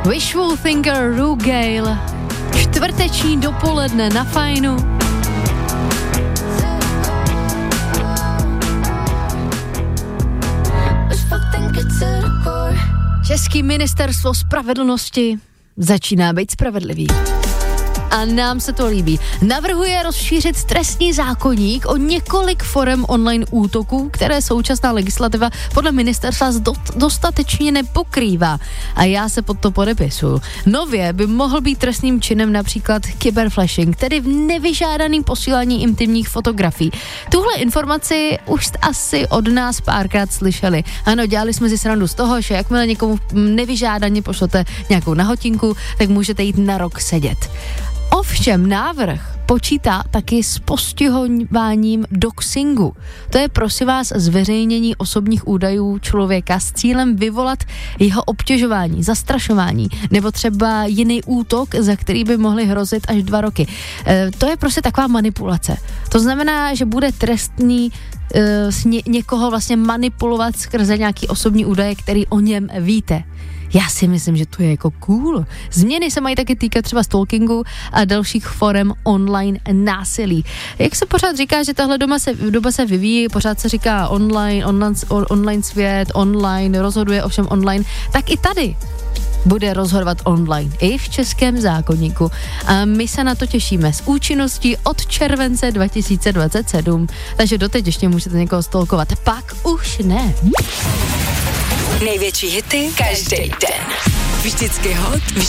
Wishful Thinker, Ru Gale. Čtvrteční dopoledne na Fajnu. Český ministerstvo spravedlnosti začíná být spravedlivý. A nám se to líbí. Navrhuje rozšířit trestní zákoník o několik forem online útoků, které současná legislativa podle ministerstva dostatečně nepokrývá. A já se pod to podepisuju. Nově by mohl být trestným činem například cyberflashing, tedy nevyžádaným posílání intimních fotografií. Tuhle informaci už asi od nás párkrát slyšeli. Ano, dělali jsme si srandu z toho, že jakmile někomu nevyžádaně pošlete nějakou nahotinku, tak můžete jít na rok sedět. Ovšem návrh počítá taky s postihováním doxingu. To je prosím vás zveřejnění osobních údajů člověka s cílem vyvolat jeho obtěžování, zastrašování nebo třeba jiný útok, za který by mohly hrozit až 2 roky. To je prostě taková manipulace. To znamená, že bude trestný někoho vlastně manipulovat skrze nějaký osobní údaje, který o něm víte. Já si myslím, že to je jako cool. Změny se mají taky týkat třeba stalkingu a dalších forem online násilí. Jak se pořád říká, že tahle doba se vyvíjí, pořád se říká online svět, online, rozhoduje ovšem online, tak i tady bude rozhodovat online, i v českém zákoníku. A my se na to těšíme s účinností od července 2027. Takže doteď ještě můžete někoho stalkovat. Pak už ne. Největší hity každý den. Vždycky hot.